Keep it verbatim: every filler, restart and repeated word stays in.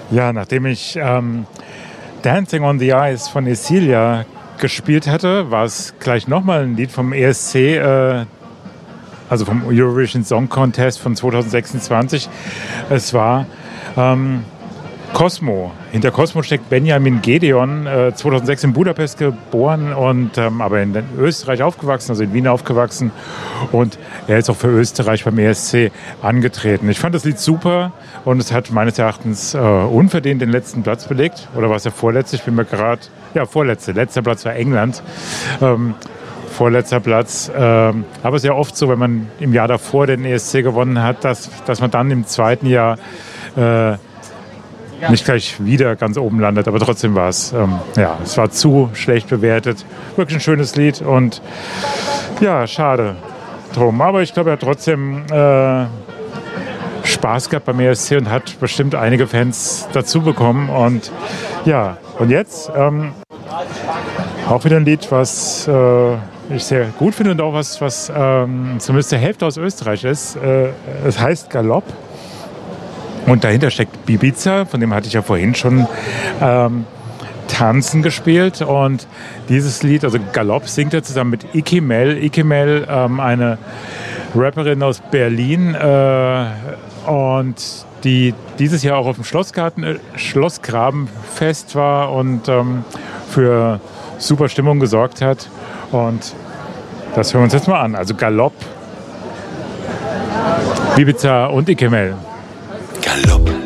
Ja, nachdem ich ähm, Dancing on the Ice von Esilia gespielt hatte, war es gleich nochmal ein Lied vom E S C, äh, also vom Eurovision Song Contest von zwanzig sechsundzwanzig. Es war ähm, Cosmo. Hinter Cosmo steckt Benjamin Gedeon, äh, zweitausendsechs in Budapest geboren und ähm, aber in Österreich aufgewachsen, also in Wien aufgewachsen. Und er ist auch für Österreich beim E S C angetreten. Ich fand das Lied super und es hat meines Erachtens äh, unverdient den letzten Platz belegt. Oder war es der vorletzte? Ich bin mir gerade, ja, vorletzte. Letzter Platz war England. Ähm, vorletzter Platz. Ähm, aber es ist ja oft so, wenn man im Jahr davor den E S C gewonnen hat, dass, dass man dann im zweiten Jahr äh, nicht gleich wieder ganz oben landet, aber trotzdem war es, ähm, ja, es war zu schlecht bewertet. Wirklich ein schönes Lied und ja, schade drum. Aber ich glaube, er hat trotzdem äh, Spaß gehabt beim E S C und hat bestimmt einige Fans dazu bekommen. Und ja, und jetzt ähm, auch wieder ein Lied, was äh, ich sehr gut finde und auch was, was ähm, zumindest der Hälfte aus Österreich ist. Äh, es heißt Galopp. Und dahinter steckt Bibiza, von dem hatte ich ja vorhin schon ähm, Tanzen gespielt. Und dieses Lied, also Galopp, singt er zusammen mit Iki Mel. Iki Mel, ähm, eine Rapperin aus Berlin äh, und die dieses Jahr auch auf dem Schlossgarten, äh, Schlossgrabenfest war und ähm, für super Stimmung gesorgt hat. Und das hören wir uns jetzt mal an. Also Galopp, Bibiza und Iki Mel. Galopp.